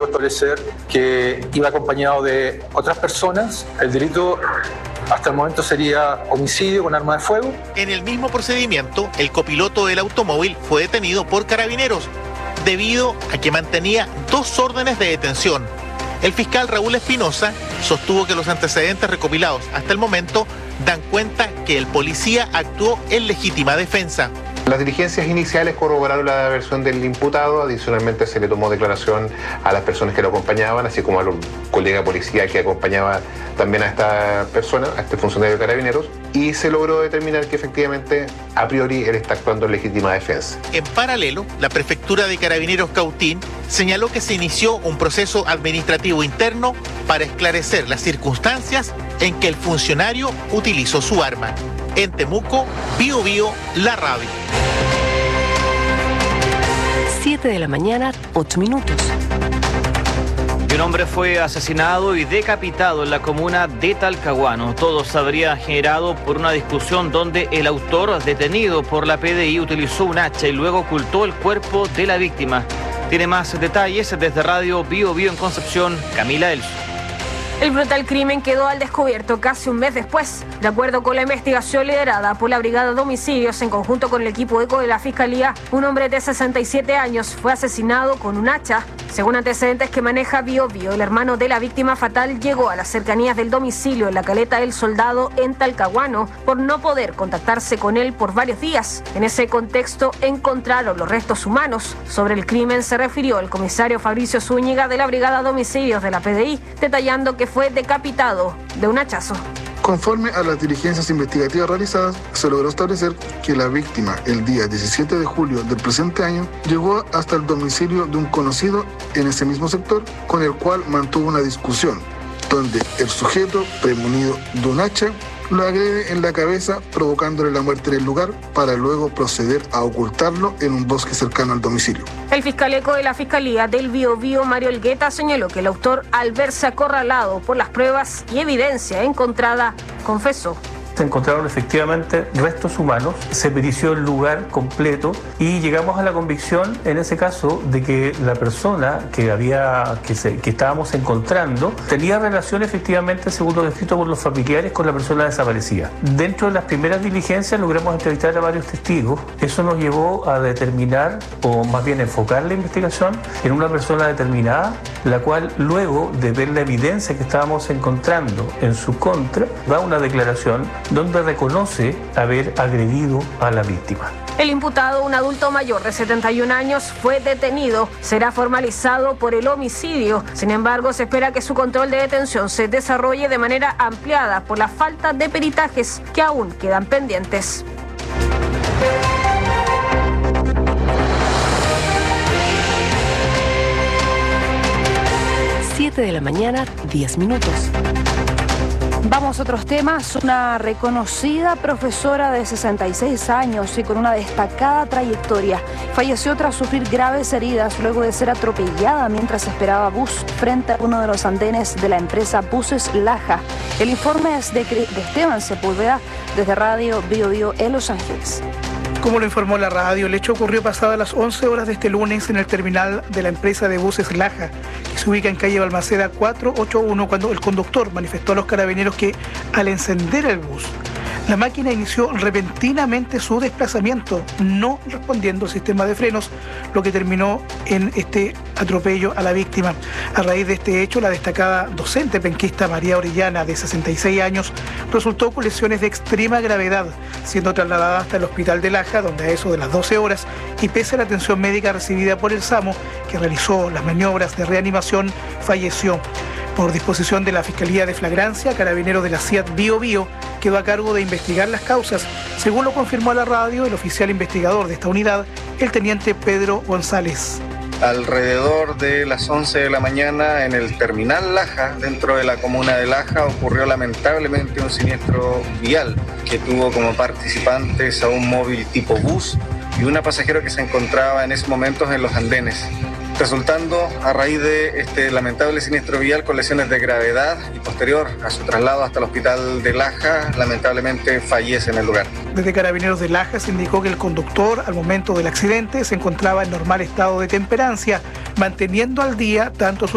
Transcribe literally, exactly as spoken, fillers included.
establecer que iba acompañado de otras personas. El delito hasta el momento sería homicidio con arma de fuego. En el mismo procedimiento, el copiloto del automóvil fue detenido por Carabineros debido a que mantenía dos órdenes de detención. El fiscal Raúl Espinosa sostuvo que los antecedentes recopilados hasta el momento dan cuenta que el policía actuó en legítima defensa. Las diligencias iniciales corroboraron la versión del imputado, adicionalmente se le tomó declaración a las personas que lo acompañaban, así como al colega policía que acompañaba también a esta persona, a este funcionario de Carabineros, y se logró determinar que efectivamente, a priori, él está actuando en legítima defensa. En paralelo, la Prefectura de Carabineros Cautín señaló que se inició un proceso administrativo interno para esclarecer las circunstancias en que el funcionario utilizó su arma. En Temuco, Bío Bío, la radio. siete de la mañana, ocho minutos. Un hombre fue asesinado y decapitado en la comuna de Talcahuano. Todo se habría generado por una discusión donde el autor, detenido por la P D I, utilizó un hacha y luego ocultó el cuerpo de la víctima. Tiene más detalles desde Radio Bío Bío en Concepción, Camila Elso. El brutal crimen quedó al descubierto casi un mes después. De acuerdo con la investigación liderada por la Brigada de Homicidios en conjunto con el equipo ECO de la Fiscalía, un hombre de sesenta y siete años fue asesinado con un hacha. Según antecedentes que maneja Bío Bío, el hermano de la víctima fatal llegó a las cercanías del domicilio en la Caleta del Soldado en Talcahuano por no poder contactarse con él por varios días. En ese contexto encontraron los restos humanos. Sobre el crimen se refirió el comisario Fabricio Zúñiga de la Brigada de Homicidios de la P D I, detallando que fue decapitado de un hachazo. Conforme a las diligencias investigativas realizadas, se logró establecer que la víctima, el día diecisiete de julio del presente año, llegó hasta el domicilio de un conocido en ese mismo sector, con el cual mantuvo una discusión, donde el sujeto, premonido de un hacha, lo agrede en la cabeza, provocándole la muerte en el lugar, para luego proceder a ocultarlo en un bosque cercano al domicilio. El fiscal ECO de la Fiscalía del Bío Bío, Mario Elgueta, señaló que el autor, al verse acorralado por las pruebas y evidencia encontrada, confesó. Se encontraron efectivamente restos humanos, se perició el lugar completo y llegamos a la convicción en ese caso de que la persona que había que, se, que estábamos encontrando tenía relación efectivamente, según lo descrito por los familiares, con la persona desaparecida. Dentro de las primeras diligencias logramos entrevistar a varios testigos. Eso nos llevó a determinar, o más bien enfocar la investigación en una persona determinada, la cual luego de ver la evidencia que estábamos encontrando en su contra, da una declaración donde reconoce haber agredido a la víctima. El imputado, un adulto mayor de setenta y un años, fue detenido. Será formalizado por el homicidio. Sin embargo, se espera que su control de detención se desarrolle de manera ampliada por la falta de peritajes que aún quedan pendientes. siete de la mañana, diez minutos. Vamos a otros temas. Una reconocida profesora de sesenta y seis años y con una destacada trayectoria falleció tras sufrir graves heridas luego de ser atropellada mientras esperaba bus frente a uno de los andenes de la empresa Buses Laja. El informe es de, de Esteban Sepúlveda desde Radio Bío Bío en Los Ángeles. Como lo informó la radio, el hecho ocurrió pasadas las once horas de este lunes en el terminal de la empresa de buses Laja, que se ubica en calle Balmaceda cuatrocientos ochenta y uno, cuando el conductor manifestó a los carabineros que, al encender el bus, la máquina inició repentinamente su desplazamiento, no respondiendo al sistema de frenos, lo que terminó en este atropello a la víctima. A raíz de este hecho, la destacada docente penquista María Orellana, de sesenta y seis años, resultó con lesiones de extrema gravedad, siendo trasladada hasta el hospital de Laja, donde a eso de las doce horas, y pese a la atención médica recibida por el SAMU, que realizó las maniobras de reanimación, falleció. Por disposición de la Fiscalía de Flagrancia, Carabineros de la C I A T Bío Bío quedó a cargo de investigar las causas, según lo confirmó a la radio el oficial investigador de esta unidad, el teniente Pedro González. Alrededor de las once de la mañana en el terminal Laja, dentro de la comuna de Laja, ocurrió lamentablemente un siniestro vial que tuvo como participantes a un móvil tipo bus y una pasajera que se encontraba en esos momentos en los andenes, resultando a raíz de este lamentable siniestro vial con lesiones de gravedad y posterior a su traslado hasta el hospital de Laja, lamentablemente fallece en el lugar. Desde Carabineros de Laja se indicó que el conductor al momento del accidente se encontraba en normal estado de temperancia, manteniendo al día tanto su